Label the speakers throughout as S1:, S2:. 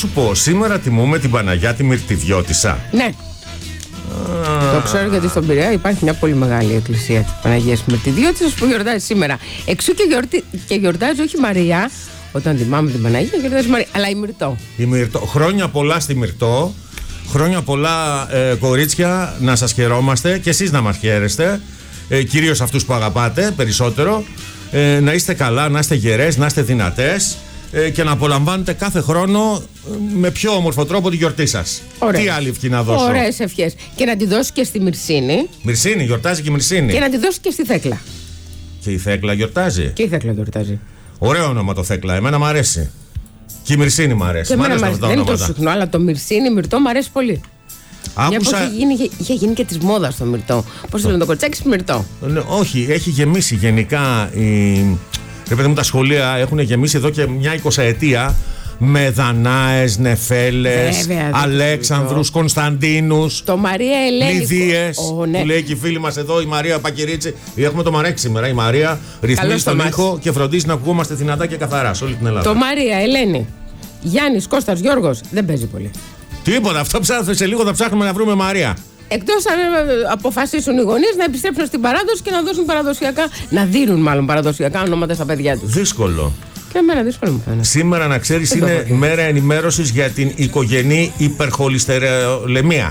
S1: σου πω, σήμερα τιμούμε την Παναγιά τη Μυρτιδιώτισσα.
S2: Ναι. Το ξέρω γιατί στον Πειραιά υπάρχει μια πολύ μεγάλη εκκλησία της Παναγίας Μυρτιδιώτισσας που γιορτάζει σήμερα. Εξού και γιορτάζει όχι Μαρία, όταν τιμάμε την Παναγία, γιορτάζει Μαρία, αλλά η Μυρτώ.
S1: Η Μυρτώ. Χρόνια πολλά στη Μυρτώ. Χρόνια πολλά, κορίτσια, να σας χαιρόμαστε και εσείς να μας χαίρεστε. Κυρίως αυτούς που αγαπάτε περισσότερο. Να είστε καλά, να είστε γερές, να είστε δυνατές. Και να απολαμβάνετε κάθε χρόνο με πιο όμορφο τρόπο τη γιορτή σας. Τι άλλη ευχή να δώσω?
S2: Ωραίες ευχές. Και να τη δώσει και στη Μυρσίνη.
S1: Μυρσίνη, γιορτάζει και η Μυρσίνη.
S2: Και να τη δώσει και στη Θέκλα.
S1: Και η Θέκλα γιορτάζει.
S2: Και η Θέκλα γιορτάζει.
S1: Ωραίο όνομα το Θέκλα, εμένα μου αρέσει. Και η Μυρσίνη μου αρέσει.
S2: Και δεν είναι τόσο συχνό, αλλά το Μυρσίνη, Μυρτώ μου αρέσει πολύ.
S1: Άκουσα...
S2: Είχε γίνει και της μόδας το Μυρτώ. Πώς το λένε το κοριτσάκι στη Μυρτώ?
S1: Όχι, έχει γεμίσει γενικά ρε παιδί μου, τα σχολεία έχουν γεμίσει εδώ και μια 20ετία με Δανάες, Νεφέλες, Αλέξανδρους, Κωνσταντίνους,
S2: το Μαρία Ελένη,
S1: Λιδίες, ναι. Που λέει και η φίλη μας εδώ, η Μαρία Πακυρίτσι. Έχουμε το Μαρέκι σήμερα. Η Μαρία ρυθμίζει τον ήχο και φροντίζει να ακουγόμαστε δυνατά και καθαρά σε όλη την Ελλάδα.
S2: Το Μαρία Ελένη, Γιάννης, Κώστας, Γιώργος δεν παίζει πολύ.
S1: Τίποτα, αυτό σε λίγο θα ψάχνουμε να βρούμε Μαρία.
S2: Εκτός αν αποφασίσουν οι γονείς να επιστρέψουν στην παράδοση και να δώσουν παραδοσιακά, να δίνουν μάλλον παραδοσιακά ονόματα στα παιδιά τους.
S1: Δύσκολο.
S2: Και εμένα δύσκολο μου φαίνεται.
S1: Σήμερα, να ξέρεις, είναι μέρα ενημέρωσης για την οικογενή υπερχολυστερολεμία.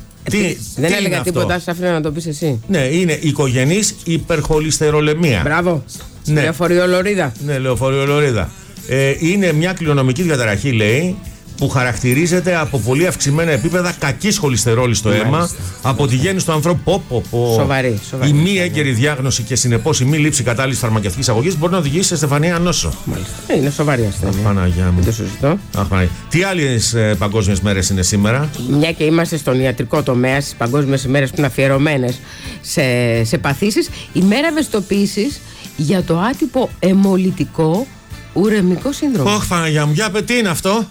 S2: Δεν έλεγα τίποτα, σε αφήνω να το πεις εσύ.
S1: Ναι, είναι οικογενής υπερχολυστερολεμία.
S2: Μπράβο.
S1: Ναι.
S2: Λεωφοριολωρίδα.
S1: Ναι, λεωφοριολωρίδα. Είναι μια κληρονομική διαταραχή, λέει, που χαρακτηρίζεται από πολύ αυξημένα επίπεδα κακής χολυστερόλης στο αίμα από τη γέννηση του ανθρώπου.
S2: Σοβαρή.
S1: Η μη έγκαιρη διάγνωση και συνεπώς η μη λήψη κατάλληλης φαρμακευτικής αγωγής μπορεί να οδηγήσει σε στεφανία νόσο.
S2: Μάλιστα. Είναι σοβαρή ασθένεια.
S1: Παναγιά μου.
S2: Δεν το συζητώ.
S1: Τι άλλες παγκόσμιες μέρες είναι σήμερα?
S2: Μια και είμαστε στον ιατρικό τομέα, στις παγκόσμιες ημέρες που είναι αφιερωμένες σε παθήσεις, η μέρα ευαισθητοποίησης για το άτυπο αιμολυτικό ουρεμικό σύνδρομο.
S1: Όχι, Παναγιά μου, τι είναι αυτό?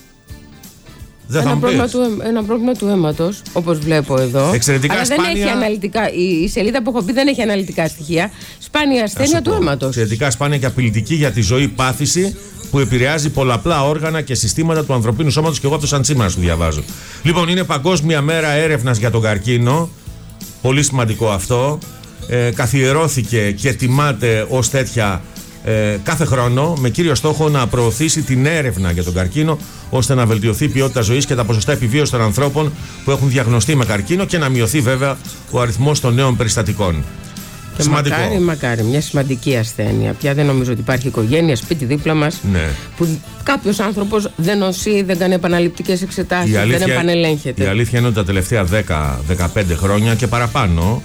S2: Ένα πρόβλημα του αίματος, όπως βλέπω εδώ.
S1: Εξαιρετικά
S2: αλλά
S1: σπάνια.
S2: Δεν έχει αναλυτικά, η σελίδα που έχω πει δεν έχει αναλυτικά στοιχεία. Σπάνια ασθένεια του αίματος.
S1: Εξαιρετικά σπάνια και απειλητική για τη ζωή πάθηση που επηρεάζει πολλαπλά όργανα και συστήματα του ανθρωπίνου σώματος. Και εγώ αυτό σαν σήμερα σου διαβάζω. Λοιπόν, είναι Παγκόσμια Μέρα Έρευνας για τον καρκίνο. Πολύ σημαντικό αυτό. Καθιερώθηκε και τιμάται ως τέτοια κάθε χρόνο με κύριο στόχο να προωθήσει την έρευνα για τον καρκίνο ώστε να βελτιωθεί η ποιότητα ζωής και τα ποσοστά επιβίωσης των ανθρώπων που έχουν διαγνωστεί με καρκίνο και να μειωθεί βέβαια ο αριθμός των νέων περιστατικών.
S2: Και σημαντικό. Μακάρι, μια σημαντική ασθένεια. Πια δεν νομίζω ότι υπάρχει οικογένεια, σπίτι δίπλα μας, που κάποιος άνθρωπος δεν νοσεί, δεν κάνει επαναληπτικές εξετάσεις, δεν επανελέγχεται.
S1: Η αλήθεια είναι ότι τα τελευταία 10-15 χρόνια και παραπάνω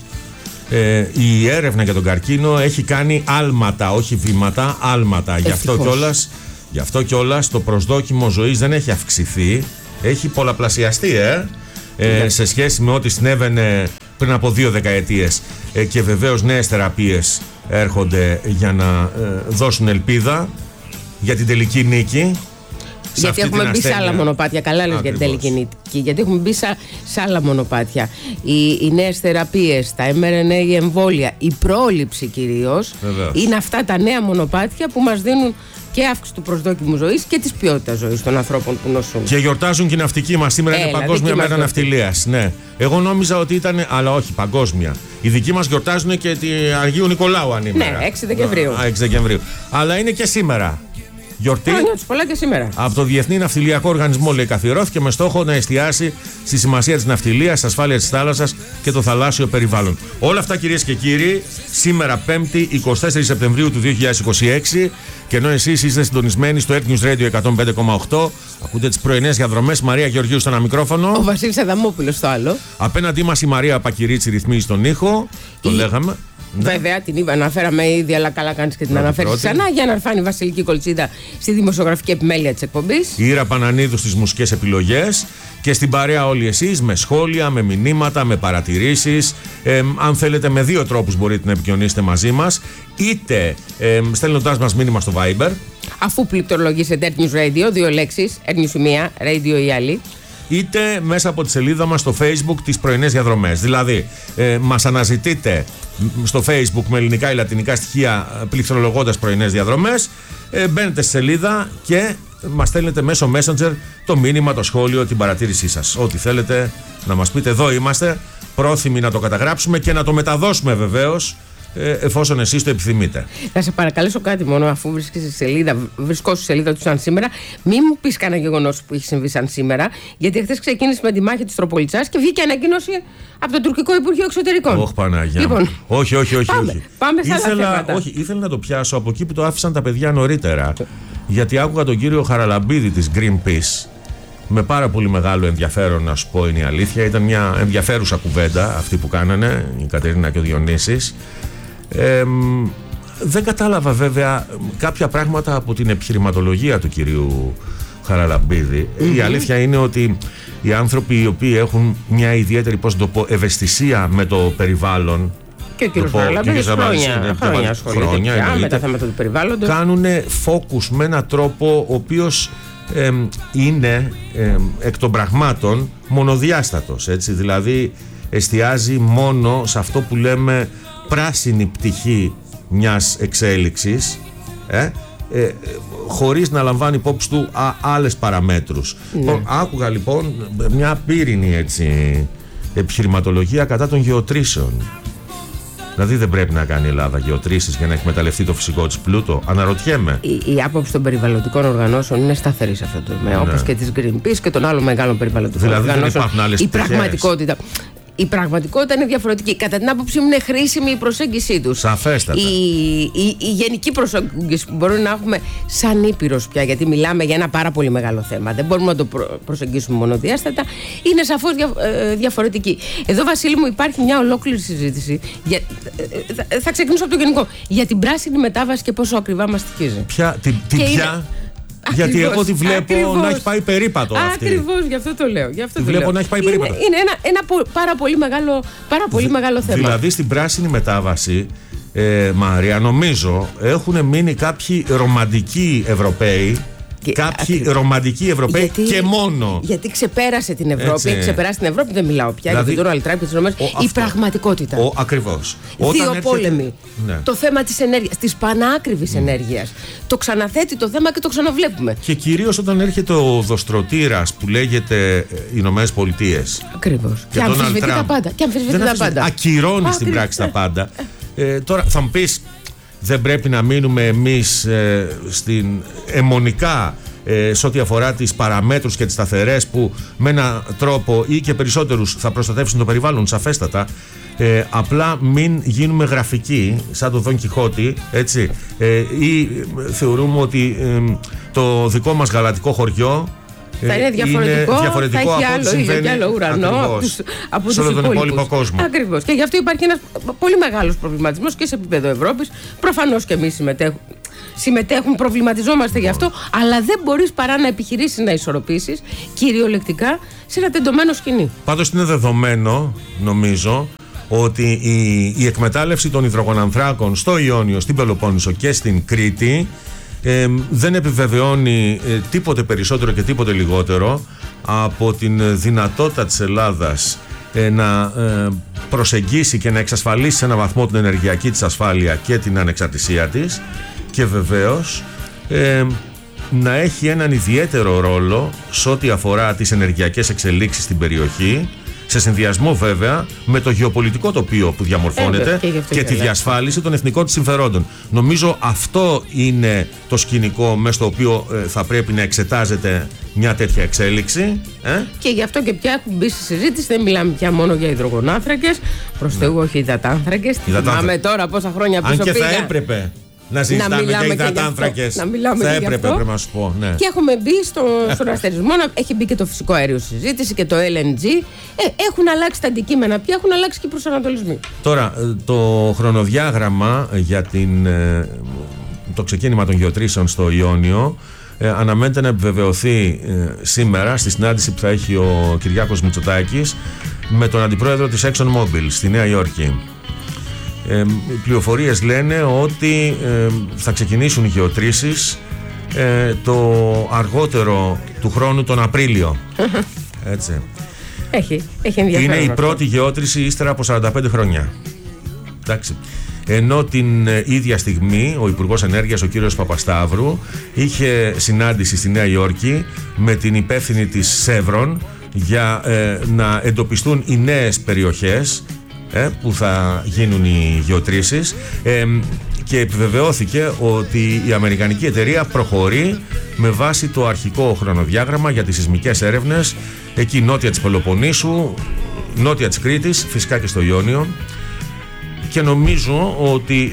S1: η έρευνα για τον καρκίνο έχει κάνει άλματα, όχι βήματα, άλματα. Γι' αυτό κιόλας το προσδόκιμο ζωής δεν έχει αυξηθεί, έχει πολλαπλασιαστεί σε σχέση με ό,τι συνέβαινε πριν από 2 δεκαετίες. Και βεβαίως νέες θεραπείες έρχονται για να δώσουν ελπίδα για την τελική νίκη.
S2: Γιατί έχουμε μπει σε άλλα μονοπάτια. Καλά λες για την τελική νίκη. Γιατί έχουμε μπει σε άλλα μονοπάτια. Οι νέες θεραπείες, τα mRNA, η εμβόλια, η πρόληψη κυρίως, είναι αυτά τα νέα μονοπάτια που μας δίνουν και αύξηση του προσδόκιμου ζωής και της ποιότητας ζωής των ανθρώπων που νοσούν. Και
S1: γιορτάζουν και οι ναυτικοί μας. Σήμερα είναι Παγκόσμια Μέρα Ναυτιλίας. Ναι. Εγώ νόμιζα ότι ήταν, αλλά όχι, παγκόσμια. Οι δικοί μας γιορτάζουν και τη Αγίου Νικολάου ανήμερα.
S2: Ναι, 6 Δεκεμβρίου.
S1: 6 Δεκεμβρίου. Αλλά είναι και σήμερα. Γιορτή
S2: πολλά και σήμερα.
S1: Από το Διεθνή Ναυτιλιακό Οργανισμό, λέει, καθιερώθηκε με στόχο να εστιάσει στη σημασία της ναυτιλίας, της ασφάλειας της θάλασσας και το θαλάσσιο περιβάλλον. Όλα αυτά, κυρίες και κύριοι, σήμερα 5η 24 Σεπτεμβρίου του 2026. Και ενώ εσείς είστε συντονισμένοι στο Earth News Radio 105,8, ακούτε τις πρωινές διαδρομές. Μαρία Γεωργίου στο ένα μικρόφωνο.
S2: Ο Βασίλης Αδαμόπουλος στο άλλο.
S1: Απέναντί μας η Μαρία Πακυρίτσι ρυθμίζει τον ήχο. Το λέγαμε.
S2: Ναι. Βέβαια, την αναφέραμε ήδη, αλλά καλά κάνεις και την αναφέρεις ξανά για να αρφάνει η Βασιλική Κολτσίδα στη δημοσιογραφική επιμέλεια της εκπομπής.
S1: Η Ήρα Πανανίδου στις μουσικές επιλογές και στην παρέα όλοι εσείς με σχόλια, με μηνύματα, με παρατηρήσεις. Αν θέλετε, με 2 τρόπους μπορείτε να επικοινωνήσετε μαζί μας. Είτε στέλνοντάς μας μήνυμα στο Viber.
S2: Αφού πληκτρολογήσετε Earth News Radio, 2 λέξεις, Earth News η μία, Radio η άλλη.
S1: Είτε μέσα από τη σελίδα μας στο Facebook τις πρωινές διαδρομές. Δηλαδή, μας αναζητείτε στο Facebook με ελληνικά ή λατινικά στοιχεία πληκτρολογώντας πρωινές διαδρομές, μπαίνετε στη σελίδα και μας στέλνετε μέσω Messenger το μήνυμα, το σχόλιο, την παρατήρησή σας. Ό,τι θέλετε να μας πείτε, εδώ είμαστε, πρόθυμοι να το καταγράψουμε και να το μεταδώσουμε βεβαίως, εφόσον εσείς το επιθυμείτε.
S2: Θα σε παρακαλέσω κάτι μόνο, αφού βρισκώ στη σελίδα του σαν σήμερα, μην μου πεις κανένα γεγονός που έχει συμβεί σαν σήμερα, γιατί χθες ξεκίνησε με τη μάχη της Τροπολιτσάς και βγήκε ανακοίνωση από το τουρκικό Υπουργείο Εξωτερικών.
S1: Όχι, Παναγιά.
S2: Λοιπόν,
S1: όχι.
S2: Πάμε σε άλλα θέματα.
S1: Όχι, ήθελα να το πιάσω από εκεί που το άφησαν τα παιδιά νωρίτερα. Γιατί άκουγα τον κύριο Χαραλαμπίδη της Greenpeace με πάρα πολύ μεγάλο ενδιαφέρον, να σου πω είναι η αλήθεια. Ήταν μια ενδιαφέρουσα κουβέντα αυτή που κάνανε η Κατερίνα και ο Διονύσης. Δεν κατάλαβα βέβαια κάποια πράγματα από την επιχειρηματολογία του κυρίου Χαραλαμπίδη. Η αλήθεια είναι ότι οι άνθρωποι οι οποίοι έχουν μια ιδιαίτερη, πώς το πω, ευαισθησία με το περιβάλλον,
S2: και ο κύριος Χαραλαμπίδης χρόνια ασχολείται με τα θέματα του περιβάλλοντος,
S1: κάνουν focus με έναν τρόπο ο οποίος είναι εκ των πραγμάτων μονοδιάστατος, έτσι, δηλαδή εστιάζει μόνο σε αυτό που λέμε πράσινη πτυχή μιας εξέλιξης, χωρίς να λαμβάνει υπόψη του άλλες παραμέτρους. Ναι. Άκουγα λοιπόν μια πύρινη, έτσι, επιχειρηματολογία κατά των γεωτρήσεων. Δηλαδή δεν πρέπει να κάνει η Ελλάδα γεωτρήσεις για να εκμεταλλευτεί το φυσικό της πλούτο. Αναρωτιέμαι.
S2: Η άποψη των περιβαλλοντικών οργανώσεων είναι σταθερή σε αυτό το τομέα, όπως και της Greenpeace και των άλλων μεγάλων περιβαλλοντικών οργανώσεων.
S1: Δεν υπάρχουν άλλες πτυχές.
S2: Η πραγματικότητα είναι διαφορετική. Κατά την άποψή μου, είναι χρήσιμη η προσέγγιση τους.
S1: Σαφέστατα.
S2: Η γενική προσέγγιση που μπορούμε να έχουμε σαν Ήπειρος πια, γιατί μιλάμε για ένα πάρα πολύ μεγάλο θέμα. Δεν μπορούμε να το προσεγγίσουμε μονοδιάστατα. Είναι σαφώς διαφορετική. Εδώ, Βασίλη μου, υπάρχει μια ολόκληρη συζήτηση. Θα ξεκινήσω από το γενικό. Για την πράσινη μετάβαση και πόσο ακριβά μας στοιχίζει.
S1: Ποια? Γιατί εγώ τη βλέπω να έχει πάει περίπατο αυτή.
S2: Ακριβώς, γι' αυτό το λέω.
S1: Τη βλέπω να έχει πάει περίπατο.
S2: Είναι ένα πάρα πολύ μεγάλο θέμα.
S1: Δηλαδή στην πράσινη μετάβαση, Μαρία, νομίζω έχουν μείνει κάποιοι ρομαντικοί Ευρωπαίοι. Ρομαντικοί Ευρωπαίοι και μόνο.
S2: Γιατί ξεπέρασε την Ευρώπη. Έχει ξεπεράσει την Ευρώπη, δεν μιλάω πια για τον Donald Trump και τις ΗΠΑ. Η πραγματικότητα.
S1: Ακριβώς.
S2: Δύο πόλεμοι. Ναι. Το θέμα της ενέργειας, της πανάκριβης ενέργειας. Το ξαναθέτει το θέμα και το ξαναβλέπουμε.
S1: Και κυρίως όταν έρχεται ο οδοστρωτήρας που λέγεται Ηνωμένες Πολιτείες.
S2: Ακριβώς. Και αμφισβητεί τα πάντα.
S1: Ακυρώνει στην πράξη τα πάντα. Τώρα θα μου πεις, δεν πρέπει να μείνουμε εμείς στην αιμονικά σε ό,τι αφορά τις παραμέτρους και τις σταθερές που με έναν τρόπο ή και περισσότερους θα προστατεύσουν το περιβάλλον, σαφέστατα. Απλά μην γίνουμε γραφικοί σαν το Δον Κιχώτη, έτσι, ή θεωρούμε ότι το δικό μας γαλατικό χωριό
S2: θα είναι διαφορετικό
S1: θα
S2: έχει άλλο ήλιο και άλλο ουρανό από
S1: σε όλο τον υπόλοιπο κόσμο.
S2: Ακριβώς. Και γι' αυτό υπάρχει ένας πολύ μεγάλος προβληματισμός και σε επίπεδο Ευρώπης. Προφανώς και εμείς συμμετέχουν, προβληματιζόμαστε γι' αυτό, αλλά δεν μπορείς παρά να επιχειρήσεις να ισορροπήσεις κυριολεκτικά σε ένα τεντωμένο σκηνή.
S1: Πάντως είναι δεδομένο, νομίζω, ότι η εκμετάλλευση των υδρογονανθράκων στο Ιόνιο, στην Πελοπόννησο και στην Κρήτη δεν επιβεβαιώνει τίποτε περισσότερο και τίποτε λιγότερο από την δυνατότητα της Ελλάδας να προσεγγίσει και να εξασφαλίσει σε έναν βαθμό την ενεργειακή της ασφάλεια και την ανεξαρτησία της, και βεβαίως να έχει έναν ιδιαίτερο ρόλο σε ό,τι αφορά τις ενεργειακές εξελίξεις στην περιοχή, σε συνδυασμό βέβαια με το γεωπολιτικό τοπίο που διαμορφώνεται και τη διασφάλιση των εθνικών της συμφερόντων. Νομίζω αυτό είναι το σκηνικό μέσα στο οποίο θα πρέπει να εξετάζεται μια τέτοια εξέλιξη.
S2: Και γι' αυτό και πια έχουμε μπει στη συζήτηση, δεν μιλάμε πια μόνο για υδρογονάνθρακες, προς Θεού όχι υδατάνθρακες. Θυμάμαι τώρα πόσα χρόνια πίσω πήγα.
S1: Αν και θα έπρεπε να συζητάμε για υδατάνθρακες. Θα έπρεπε, πρέπει να σου πω. Ναι.
S2: Και έχουμε μπει στον αστερισμό, έχει μπει και το φυσικό αέριο στη συζήτηση και το LNG. Έχουν αλλάξει τα αντικείμενα πια, έχουν αλλάξει και οι προσανατολισμοί.
S1: Τώρα, το χρονοδιάγραμμα για το ξεκίνημα των γεωτρήσεων στο Ιόνιο αναμένεται να επιβεβαιωθεί σήμερα στη συνάντηση που θα έχει ο Κυριάκος Μητσοτάκης με τον αντιπρόεδρο της ExxonMobil στη Νέα Υόρκη. Οι πληροφορίες λένε ότι θα ξεκινήσουν οι γεωτρήσεις το αργότερο του χρόνου, τον Απρίλιο. Έτσι.
S2: Έχει ενδιαφέρον.
S1: Είναι η πρώτη γεώτρηση ύστερα από 45 χρόνια. Εντάξει. Ενώ την ίδια στιγμή ο Υπουργός Ενέργειας, ο κύριος Παπασταύρου, είχε συνάντηση στη Νέα Υόρκη με την υπεύθυνη της Chevron για να εντοπιστούν οι νέες περιοχές που θα γίνουν οι γεωτρήσεις, και επιβεβαιώθηκε ότι η αμερικανική εταιρεία προχωρεί με βάση το αρχικό χρονοδιάγραμμα για τις σεισμικές έρευνες εκεί νότια της Πελοποννήσου, νότια της Κρήτης, φυσικά και στο Ιόνιο, και νομίζω ότι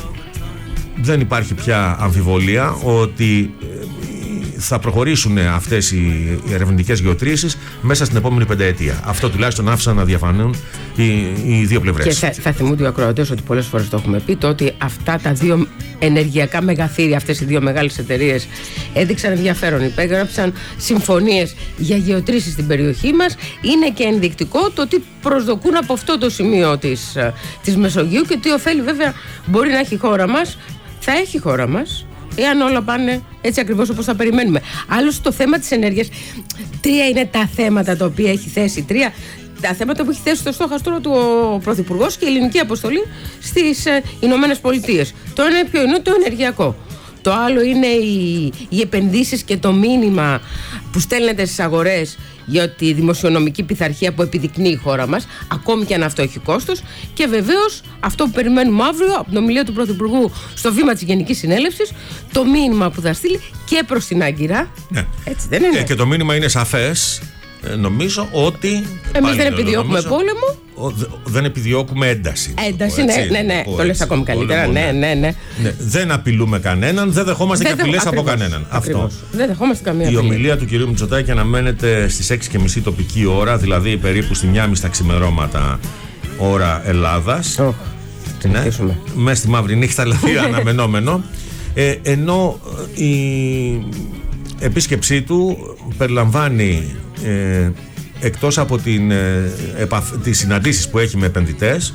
S1: δεν υπάρχει πια αμφιβολία ότι θα προχωρήσουν αυτές οι ερευνητικές γεωτρήσεις μέσα στην επόμενη πενταετία. Αυτό τουλάχιστον άφησαν να διαφανούν οι δύο πλευρές.
S2: Και θα θυμούνται οι ακροατές ότι πολλές φορές το έχουμε πει, το ότι αυτά τα δύο ενεργειακά μεγαθύρια, αυτές οι δύο μεγάλες εταιρείες έδειξαν ενδιαφέρον, υπέγραψαν συμφωνίες για γεωτρήσεις στην περιοχή μας. Είναι και ενδεικτικό το ότι προσδοκούν από αυτό το σημείο της Μεσογείου και τι ωφέλη βέβαια μπορεί να έχει η χώρα μας. Θα έχει η χώρα μας, εάν όλα πάνε έτσι ακριβώς όπως θα περιμένουμε. Άλλωστε το θέμα της ενέργειας, τρία είναι τα θέματα τα οποία έχει θέσει, τα θέματα που έχει θέσει στο στόχαστρο του ο Πρωθυπουργός και η ελληνική αποστολή στις Ηνωμένες Πολιτείες. Το ένα ποιο είναι? Το ενεργειακό. Το άλλο είναι οι επενδύσεις και το μήνυμα που στέλνεται στις αγορές για τη δημοσιονομική πειθαρχία που επιδεικνύει η χώρα μας, ακόμη και αν αυτό έχει κόστος. Και βεβαίως αυτό που περιμένουμε αύριο από την ομιλία του Πρωθυπουργού στο βήμα της Γενικής Συνέλευσης, το μήνυμα που θα στείλει και προς την Άγκυρα. Ναι. Έτσι δεν είναι?
S1: Και το μήνυμα είναι σαφές. Νομίζω ότι
S2: εμείς δεν επιδιώκουμε πόλεμο.
S1: Δεν επιδιώκουμε ένταση.
S2: Ένταση, ναι. Το λες ακόμη καλύτερα. Ναι.
S1: Δεν απειλούμε κανέναν, δεν δεχόμαστε και απειλές από κανέναν. Αυτό.
S2: Δεν δεχόμαστε καμία απειλή.
S1: Η ομιλία του κυρίου Μητσοτάκη αναμένεται στις 6:30 τοπική ώρα, δηλαδή περίπου στη 1:30 τα ξημερώματα ώρα Ελλάδας.
S2: Ναι,
S1: μέσα στη μαύρη νύχτα, δηλαδή αναμενόμενο. Ενώ η επίσκεψή του περιλαμβάνει, εκτός από τις συναντήσεις που έχει με επενδυτές,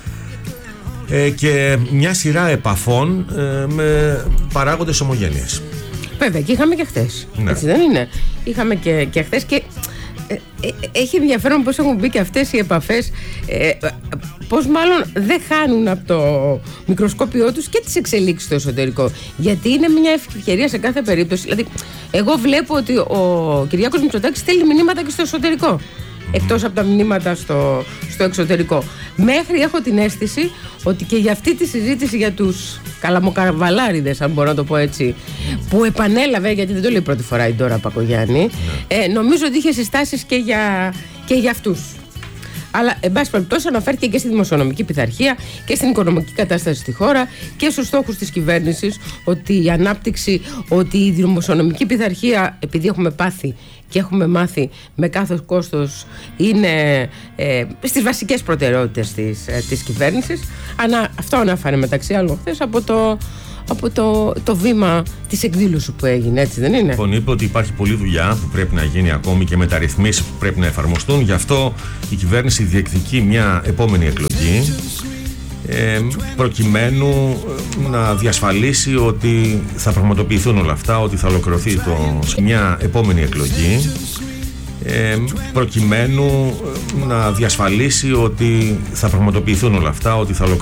S1: και μια σειρά επαφών με παράγοντες ομογένειας.
S2: Βέβαια, και είχαμε και χθες. Ναι. Έτσι δεν είναι? Είχαμε και χθες και έχει ενδιαφέρον πώς έχουν μπει και αυτές οι επαφές, πώς μάλλον δεν χάνουν από το μικροσκόπιό τους και τις εξελίξεις στο εσωτερικό. Γιατί είναι μια ευκαιρία σε κάθε περίπτωση. Δηλαδή, εγώ βλέπω ότι ο Κυριάκος Μητσοτάκης στέλνει μηνύματα και στο εσωτερικό, εκτός από τα μηνύματα στο εξωτερικό. Μέχρι έχω την αίσθηση ότι και για αυτή τη συζήτηση για τους καλαμοκαραβαλάριδες, αν μπορώ να το πω έτσι, που επανέλαβε, γιατί δεν το λέει πρώτη φορά η Ντόρα Πακογιάννη, νομίζω ότι είχε συστάσεις και για αυτούς. Αλλά, εν πάση περιπτώσει, αναφέρθηκε και στη δημοσιονομική πειθαρχία και στην οικονομική κατάσταση στη χώρα και στους στόχους της κυβέρνησης, ότι η ανάπτυξη, ότι η δημοσιονομική πειθαρχία, επειδή έχουμε πάθει και έχουμε μάθει με κάθε κόστος, είναι στις βασικές προτεραιότητες της κυβέρνησης. Αυτό ανάφερε μεταξύ άλλων χθες από το βήμα της εκδήλωσης που έγινε, έτσι δεν είναι?
S1: Λοιπόν, είπε ότι υπάρχει πολλή δουλειά που πρέπει να γίνει ακόμη και μεταρρυθμίσεις που πρέπει να εφαρμοστούν. Γι' αυτό η κυβέρνηση διεκδικεί μια επόμενη εκλογή, προκειμένου να διασφαλίσει ότι θα πραγματοποιηθούν όλα αυτά, ότι θα ολοκληρωθεί μια επόμενη εκλογή, προκειμένου να διασφαλίσει ότι θα πραγματοποιηθούν όλα αυτά, ότι θα ολοκληρωθεί